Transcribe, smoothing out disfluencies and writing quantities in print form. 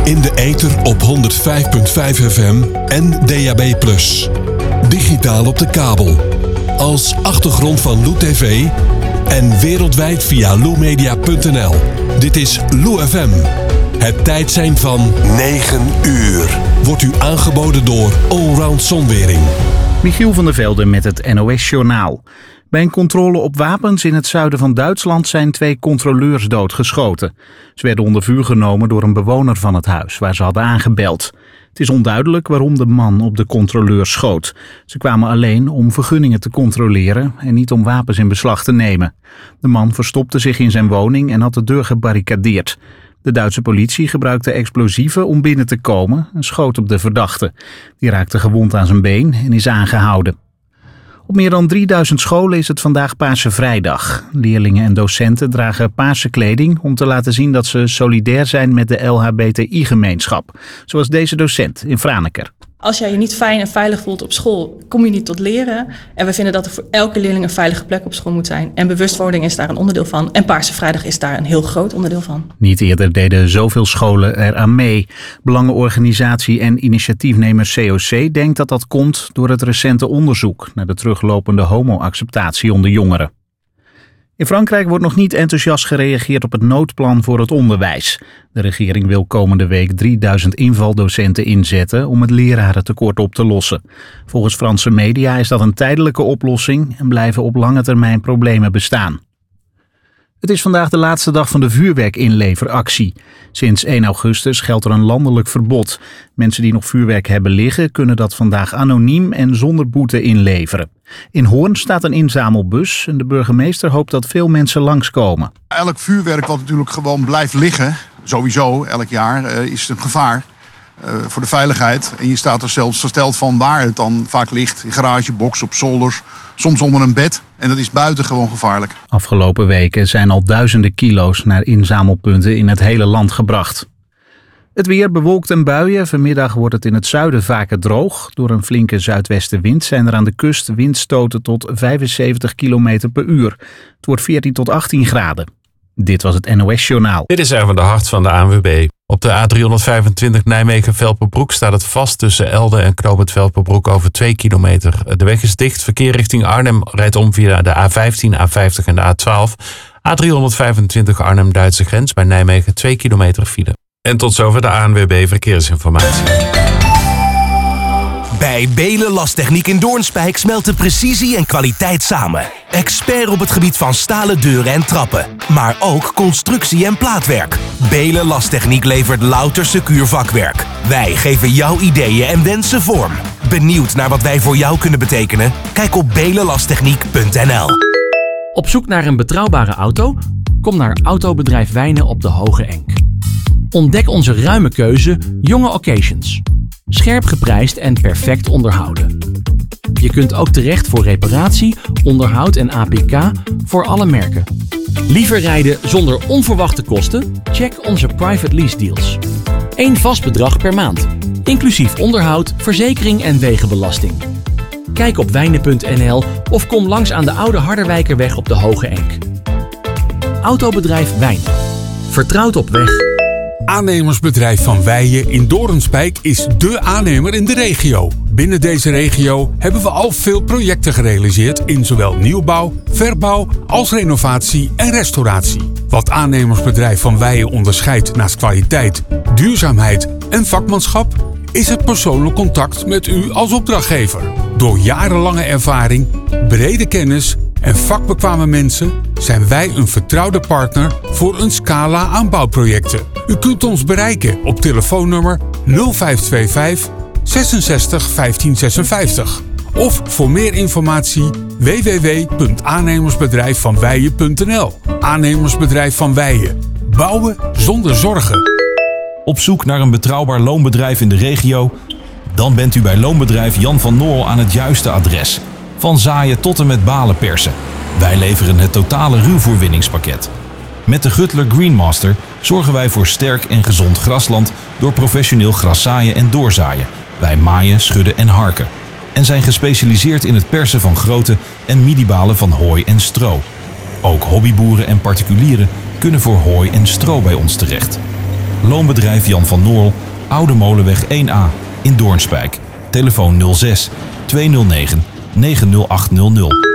In de ether op 105.5 FM en DAB+. Digitaal op de kabel. Als achtergrond van Lou TV en wereldwijd via loumedia.nl. Dit is Lou FM. Het tijdsein van 9 uur. Wordt u aangeboden door Allround Zonwering. Michiel van der Velde met het NOS-journaal. Bij een controle op wapens in het zuiden van Duitsland zijn 2 controleurs doodgeschoten. Ze werden onder vuur genomen door een bewoner van het huis waar ze hadden aangebeld. Het is onduidelijk waarom de man op de controleurs schoot. Ze kwamen alleen om vergunningen te controleren en niet om wapens in beslag te nemen. De man verstopte zich in zijn woning en had de deur gebarricadeerd. De Duitse politie gebruikte explosieven om binnen te komen en schoot op de verdachte. Die raakte gewond aan zijn been en is aangehouden. Op meer dan 3000 scholen is het vandaag Paarse Vrijdag. Leerlingen en docenten dragen paarse kleding om te laten zien dat ze solidair zijn met de LHBTI-gemeenschap. Zoals deze docent in Franeker. Als jij je niet fijn en veilig voelt op school, kom je niet tot leren. En we vinden dat er voor elke leerling een veilige plek op school moet zijn. En bewustwording is daar een onderdeel van. En Paarse Vrijdag is daar een heel groot onderdeel van. Niet eerder deden zoveel scholen eraan mee. Belangenorganisatie en initiatiefnemer COC denkt dat dat komt door het recente onderzoek naar de teruglopende homo-acceptatie onder jongeren. In Frankrijk wordt nog niet enthousiast gereageerd op het noodplan voor het onderwijs. De regering wil komende week 3000 invaldocenten inzetten om het lerarentekort op te lossen. Volgens Franse media is dat een tijdelijke oplossing en blijven op lange termijn problemen bestaan. Het is vandaag de laatste dag van de vuurwerkinleveractie. Sinds 1 augustus geldt er een landelijk verbod. Mensen die nog vuurwerk hebben liggen kunnen dat vandaag anoniem en zonder boete inleveren. In Hoorn staat een inzamelbus en de burgemeester hoopt dat veel mensen langskomen. Elk vuurwerk wat natuurlijk gewoon blijft liggen, sowieso elk jaar, is een gevaar voor de veiligheid. En je staat er zelfs versteld van waar het dan vaak ligt. In garagebox, op zolders, soms onder een bed. En dat is buitengewoon gevaarlijk. Afgelopen weken zijn al duizenden kilo's naar inzamelpunten in het hele land gebracht. Het weer bewolkt en buien. Vanmiddag wordt het in het zuiden vaker droog. Door een flinke zuidwestenwind zijn er aan de kust windstoten tot 75 km per uur. Het wordt 14 tot 18 graden. Dit was het NOS-journaal. Dit is Erwin de Hart van de ANWB. Op de A325 Nijmegen-Velperbroek staat het vast tussen Elde en Knoopend Velperbroek over 2 kilometer. De weg is dicht. Verkeer richting Arnhem rijdt om via de A15, A50 en de A12. A325 Arnhem-Duitse grens bij Nijmegen 2 kilometer file. En tot zover de ANWB Verkeersinformatie. Bij Belen Lastechniek in Doornspijk smelten precisie en kwaliteit samen. Expert op het gebied van stalen deuren en trappen. Maar ook constructie en plaatwerk. Belen Lastechniek levert louter secuur vakwerk. Wij geven jouw ideeën en wensen vorm. Benieuwd naar wat wij voor jou kunnen betekenen? Kijk op belenlasttechniek.nl. Op zoek naar een betrouwbare auto? Kom naar Autobedrijf Wijnen op de Hoge Enk. Ontdek onze ruime keuze jonge occasions. Scherp geprijsd en perfect onderhouden. Je kunt ook terecht voor reparatie, onderhoud en APK voor alle merken. Liever rijden zonder onverwachte kosten? Check onze private lease deals. 1 vast bedrag per maand, inclusief onderhoud, verzekering en wegenbelasting. Kijk op wijnen.nl of kom langs aan de Oude Harderwijkerweg op de Hoge Enk. Autobedrijf Wijnen. Vertrouwd op weg. Aannemersbedrijf Van Weijen in Doornspijk is dé aannemer in de regio. Binnen deze regio hebben we al veel projecten gerealiseerd in zowel nieuwbouw, verbouw als renovatie en restauratie. Wat aannemersbedrijf Van Weijen onderscheidt naast kwaliteit, duurzaamheid en vakmanschap is het persoonlijk contact met u als opdrachtgever. Door jarenlange ervaring, brede kennis en vakbekwame mensen zijn wij een vertrouwde partner voor een scala aan bouwprojecten. U kunt ons bereiken op telefoonnummer 0525 66 15 56 of voor meer informatie www.aannemersbedrijfvanweijen.nl. Aannemersbedrijf Van Weijen. Bouwen zonder zorgen. Op zoek naar een betrouwbaar loonbedrijf in de regio? Dan bent u bij loonbedrijf Jan van Noorl aan het juiste adres. Van zaaien tot en met balen persen. Wij leveren het totale ruwvoerwinningspakket. Met de Gutler Greenmaster zorgen wij voor sterk en gezond grasland door professioneel graszaaien en doorzaaien. Wij maaien, schudden en harken. En zijn gespecialiseerd in het persen van grote en midibalen van hooi en stro. Ook hobbyboeren en particulieren kunnen voor hooi en stro bij ons terecht. Loonbedrijf Jan van Noorl, Oude Molenweg 1A in Doornspijk. Telefoon 06 209 90800.